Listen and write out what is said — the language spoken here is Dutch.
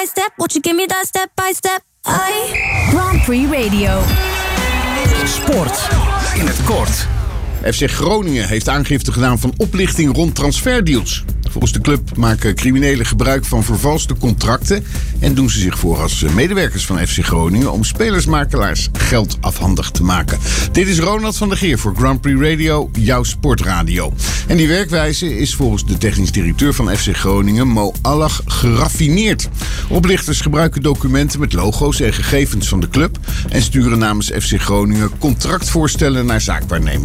by step? Won't you give me that step by step? Grand Prix Radio. Sport in het kort. FC Groningen heeft aangifte gedaan van oplichting rond transferdeals. Volgens de club maken criminelen gebruik van vervalste contracten en doen ze zich voor als medewerkers van FC Groningen om spelersmakelaars geld afhandig te maken. Dit is Ronald van der Geer voor Grand Prix Radio, jouw sportradio. En die werkwijze is volgens de technisch directeur van FC Groningen, Mo Allah, geraffineerd. Oplichters gebruiken documenten met logo's en gegevens van de club en sturen namens FC Groningen contractvoorstellen naar zaakwaarnemers.